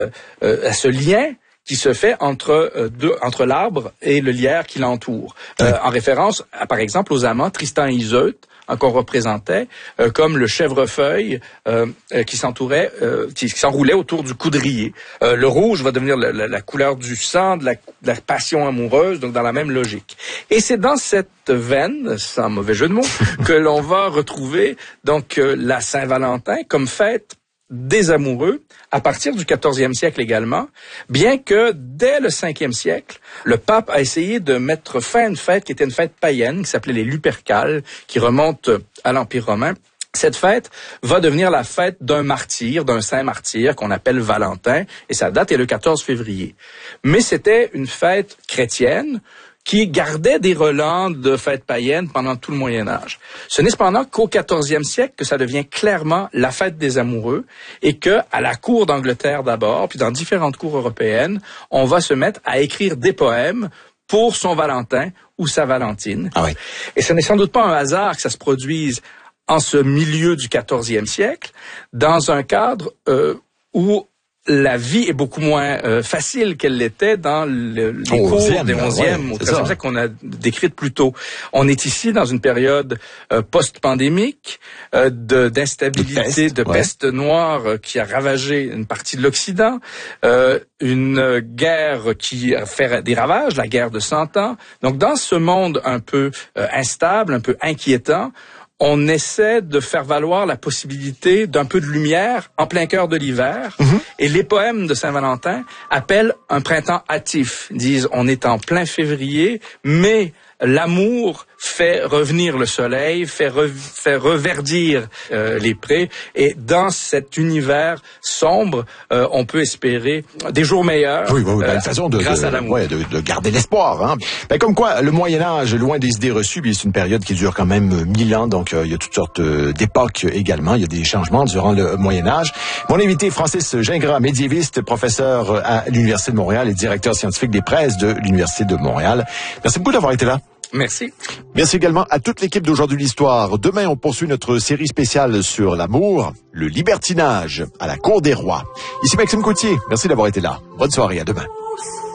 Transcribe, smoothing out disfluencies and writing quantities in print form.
à ce lien qui se fait entre l'arbre et le lierre qui l'entoure. En référence, par exemple, aux amants Tristan et Iseut, qu'on représentait comme le chèvrefeuille qui s'enroulait autour du coudrier. Le rouge va devenir la couleur du sang, de la passion amoureuse, donc dans la même logique. Et c'est dans cette veine, sans mauvais jeu de mots, que l'on va retrouver donc la Saint-Valentin comme fête des amoureux à partir du 14e siècle également, bien que dès le 5e siècle, le pape a essayé de mettre fin à une fête qui était une fête païenne, qui s'appelait les Lupercales, qui remonte à l'Empire romain. Cette fête va devenir la fête d'un martyr, d'un saint martyr qu'on appelle Valentin, et sa date est le 14 février. Mais c'était une fête chrétienne qui gardait des relents de fêtes païennes pendant tout le Moyen-Âge. Ce n'est cependant qu'au 14e siècle que ça devient clairement la fête des amoureux et que, à la cour d'Angleterre d'abord, puis dans différentes cours européennes, on va se mettre à écrire des poèmes pour son Valentin ou sa Valentine. Ah oui. Et ce n'est sans doute pas un hasard que ça se produise en ce milieu du 14e siècle, dans un cadre où la vie est beaucoup moins facile qu'elle l'était dans les cours des 11e, au 13e siècle qu'on a décrite plus tôt. On est ici dans une période post-pandémique, d'instabilité, de peste noire qui a ravagé une partie de l'Occident, une guerre qui a fait des ravages, la guerre de 100 ans. Donc dans ce monde un peu instable, un peu inquiétant, on essaie de faire valoir la possibilité d'un peu de lumière en plein cœur de l'hiver. Et les poèmes de Saint-Valentin appellent un printemps hâtif. Ils disent, on est en plein février, mais l'amour fait revenir le soleil, fait reverdir les prés. Et dans cet univers sombre, on peut espérer des jours meilleurs. Oui, une façon grâce à l'amour. De garder l'espoir. Hein. Ben, comme quoi, le Moyen-Âge, loin des idées reçues, c'est une période qui dure quand même 1000 ans. Donc, il y a toutes sortes d'époques également. Il y a des changements durant le Moyen-Âge. Mon invité, Francis Gingras, médiéviste, professeur à l'Université de Montréal et directeur scientifique des presses de l'Université de Montréal. Merci beaucoup d'avoir été là. Merci. Merci également à toute l'équipe d'Aujourd'hui l'Histoire. Demain, on poursuit notre série spéciale sur l'amour, le libertinage à la cour des rois. Ici Maxime Coutier. Merci d'avoir été là. Bonne soirée. À demain.